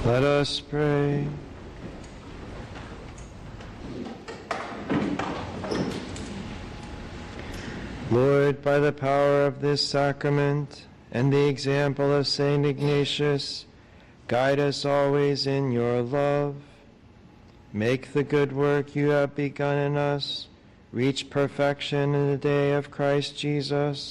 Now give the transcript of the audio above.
Let us pray. Lord, by the power of this sacrament and the example of St. Ignatius, guide us always in your love. Make the good work you have begun in us reach perfection in the day of Christ Jesus.